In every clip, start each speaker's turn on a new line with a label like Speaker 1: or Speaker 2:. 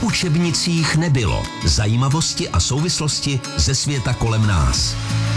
Speaker 1: v učebnicích nebylo. Zajímavosti a souvislosti ze světa kolem nás.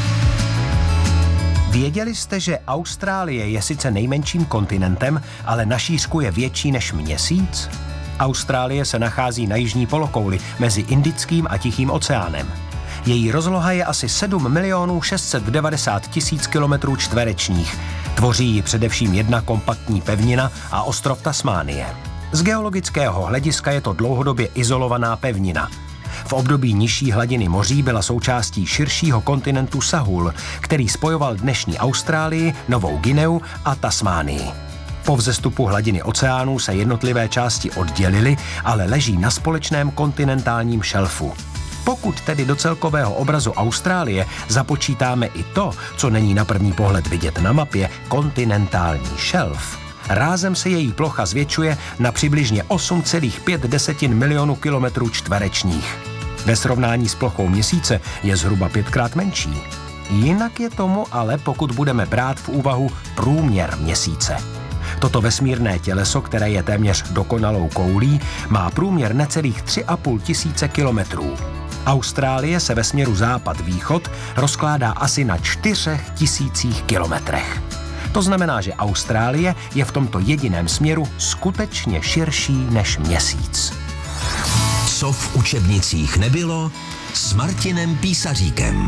Speaker 2: Věděli jste, že Austrálie je sice nejmenším kontinentem, ale na šířku je větší než Měsíc? Austrálie se nachází na jižní polokouli mezi Indickým a Tichým oceánem. Její rozloha je asi 7 690 000 kilometrů čtverečních. Tvoří ji především jedna kompaktní pevnina a ostrov Tasmánie. Z geologického hlediska je to dlouhodobě izolovaná pevnina. V období nižší hladiny moří byla součástí širšího kontinentu Sahul, který spojoval dnešní Austrálii, Novou Guineu a Tasmánii. Po vzestupu hladiny oceánů se jednotlivé části oddělily, ale leží na společném kontinentálním šelfu. Pokud tedy do celkového obrazu Austrálie započítáme i to, co není na první pohled vidět na mapě, kontinentální šelf, rázem se její plocha zvětšuje na přibližně 8,5 milionu kilometrů čtverečních. Ve srovnání s plochou Měsíce je zhruba 5krát menší. Jinak je tomu ale, pokud budeme brát v úvahu průměr Měsíce. Toto vesmírné těleso, které je téměř dokonalou koulí, má průměr necelých 3,5 tisíce kilometrů. Austrálie se ve směru západ-východ rozkládá asi na 4 000 kilometrech. To znamená, že Austrálie je v tomto jediném směru skutečně širší než Měsíc.
Speaker 1: Co v učebnicích nebylo, s Martinem Písaříkem.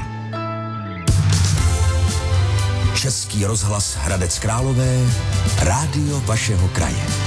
Speaker 1: Český rozhlas Hradec Králové, rádio vašeho kraje.